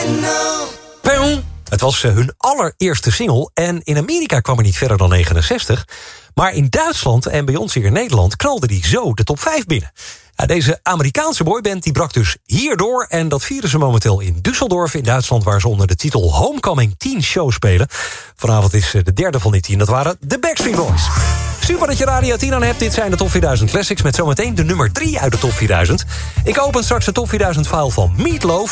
Pew. Het was hun allereerste single en in Amerika kwam er niet verder dan 69. Maar in Duitsland en bij ons hier in Nederland knalde die zo de top 5 binnen. Ja, deze Amerikaanse boyband die brak dus hierdoor en dat vieren ze momenteel in Düsseldorf in Duitsland, waar ze onder de titel Homecoming Teen Show spelen. Vanavond is de derde van die 10, dat waren de Backstreet Boys. Super dat je Radio 10 aan hebt. Dit zijn de Top 4000 Classics met zometeen de nummer 3 uit de Top 4000. Ik open straks de Top 4000 file van Meat Loaf.